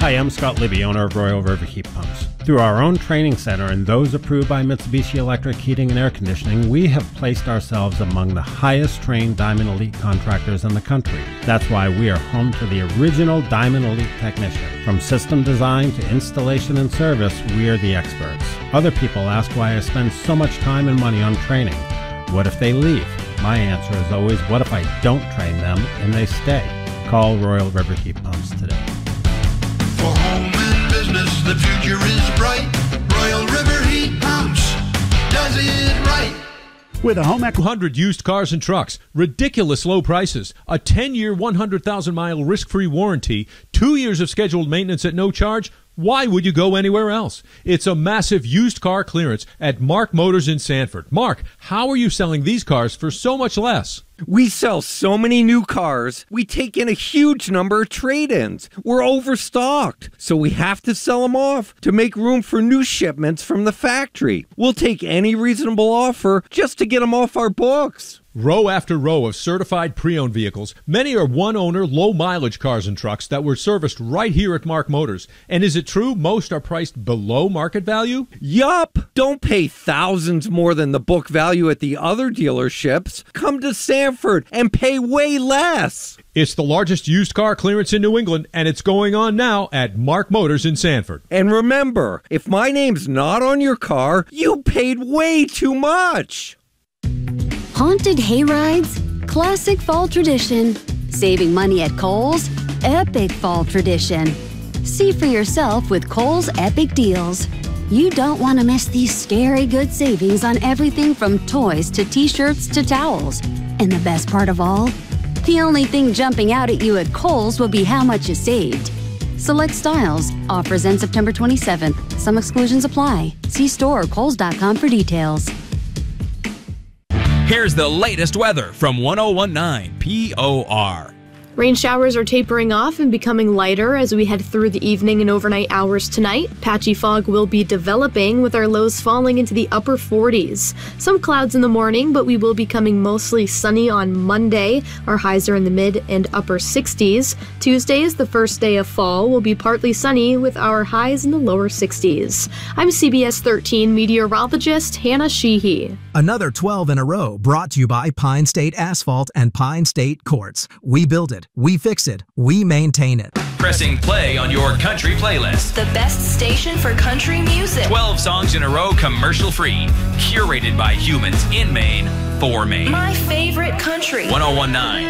Hi, I'm Scott Libby, owner of Royal River Heat Pumps. Through our own training center and those approved by Mitsubishi Electric Heating and Air Conditioning, we have placed ourselves among the highest trained Diamond Elite contractors in the country. That's why we are home to the original Diamond Elite technician. From system design to installation and service, we are the experts. Other people ask why I spend so much time and money on training. What if they leave? My answer is always, what if I don't train them and they stay? Call Royal River Heat Pumps today. For home and business, the future is bright. Royal River Heat Pumps does it right. With a home 200 used cars and trucks, ridiculous low prices, a 10-year, 100,000-mile risk-free warranty, 2 years of scheduled maintenance at no charge. Why would you go anywhere else? It's a massive used car clearance at Mark Motors in Sanford. Mark, how are you selling these cars for so much less? We sell so many new cars, we take in a huge number of trade-ins. We're overstocked, so we have to sell them off to make room for new shipments from the factory. We'll take any reasonable offer just to get them off our books. Row after row of certified pre-owned vehicles. Many are one-owner, low-mileage cars and trucks that were serviced right here at Mark Motors. And is it true most are priced below market value? Yup! Don't pay thousands more than the book value at the other dealerships. Come to Sanford and pay way less. It's the largest used car clearance in New England, and it's going on now at Mark Motors in Sanford. And remember, if my name's not on your car, you paid way too much. Haunted hayrides, classic fall tradition. Saving money at Kohl's, epic fall tradition. See for yourself with Kohl's Epic Deals. You don't want to miss these scary good savings on everything from toys to t-shirts to towels. And the best part of all? The only thing jumping out at you at Kohl's will be how much you saved. Select styles. Offers end September 27th. Some exclusions apply. See store or kohls.com for details. Here's the latest weather from 1019 POR. Rain showers are tapering off and becoming lighter as we head through the evening and overnight hours tonight. Patchy fog will be developing with our lows falling into the upper 40s. Some clouds in the morning, but we will be becoming mostly sunny on Monday. Our highs are in the mid and upper 60s. Tuesday is the first day of fall. Will be partly sunny with our highs in the lower 60s. I'm CBS 13 meteorologist Hannah Sheehy. Another 12 in a row brought to you by Pine State Asphalt and Pine State Quartz. We build it, we fix it, we maintain it. Pressing play on your country playlist. The best station for country music. 12 songs in a row commercial free. Curated by humans in Maine for Maine. My favorite country. 1019